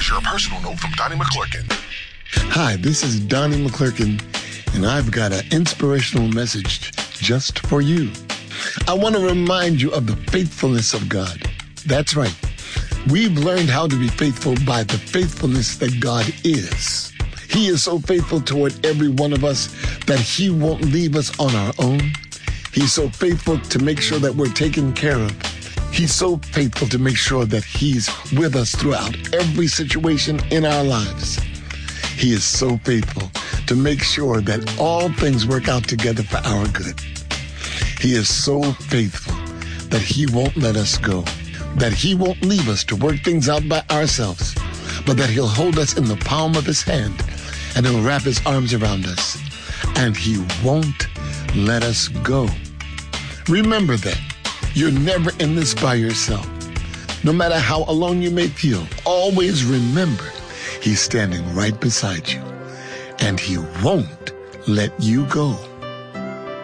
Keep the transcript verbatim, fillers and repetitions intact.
Here's your personal note from Donnie McClurkin. Hi, this is Donnie McClurkin, and I've got an inspirational message just for you. I want to remind you of the faithfulness of God. That's right. We've learned how to be faithful by the faithfulness that God is. He is so faithful toward every one of us that he won't leave us on our own. He's so faithful to make sure that we're taken care of. He's so faithful to make sure that he's with us throughout every situation in our lives. He is so faithful to make sure that all things work out together for our good. He is so faithful that he won't let us go, that he won't leave us to work things out by ourselves, but that he'll hold us in the palm of his hand and he'll wrap his arms around us, and he won't let us go. Remember that. You're never in this by yourself. No matter how alone you may feel, always remember he's standing right beside you, and he won't let you go.